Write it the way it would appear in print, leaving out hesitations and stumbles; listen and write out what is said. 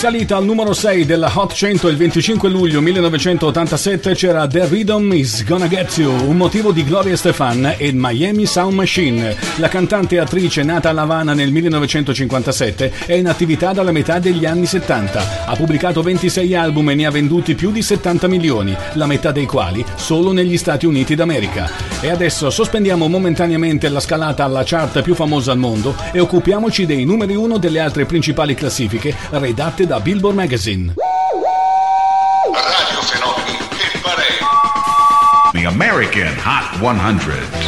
salita al numero 6 della Hot 100 il 25 luglio 1987 c'era The Rhythm Is Gonna Get You, un motivo di Gloria Estefan e Miami Sound Machine. La cantante e attrice nata a La Habana nel 1957 è in attività dalla metà degli anni 70. Ha pubblicato 26 album e ne ha venduti più di 70 milioni, la metà dei quali solo negli Stati Uniti d'America. E adesso sospendiamo momentaneamente la scalata alla chart più famosa al mondo e occupiamoci dei numeri 1 delle altre principali classifiche redatte da Billboard Magazine. Radio Fenomeni e Parade. The American Hot 100.